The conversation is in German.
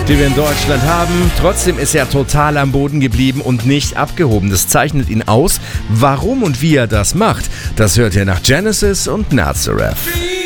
die wir in Deutschland haben. Trotzdem ist er total am Boden geblieben und nicht abgehoben. Das zeichnet ihn aus. Warum und wie er das macht, das hört ihr nach Genesis und Nazareth.